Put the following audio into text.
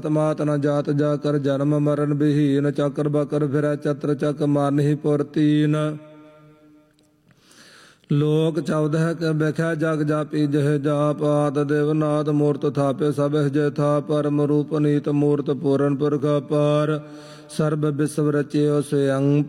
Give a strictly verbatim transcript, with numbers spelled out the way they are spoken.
ਮਾਤ ਨ ਜਾਤ ਜਾ ਕਰ ਜਨਮ ਮਰਨ ਬਿਹੀਨ ਚੱਕਰ ਬਕਰ ਫਿਰੈ ਚਤਰ ਚੱਕ ਮਾਨਹਿ ਪੁਰ ਤੀਨ ਲੋਕ ਚੌਦਹ ਕੇ ਬਖਿਆ ਜਗ ਜਾਪੀ ਜਹ ਜਾਪ ਆਦ ਦੇਵਨਾਥ ਮੂਰਤ ਥਾਪੇ ਸਭ ਜੇ ਥਾ ਪਰਮ ਰੂਪ ਨੀਤ ਮੂਰਤ ਪੂਰਨ ਪੁਰਖ ਅਪਾਰ ਸਰਬ ਵਿਸਵ ਰਚਿਓ ਸਯੰ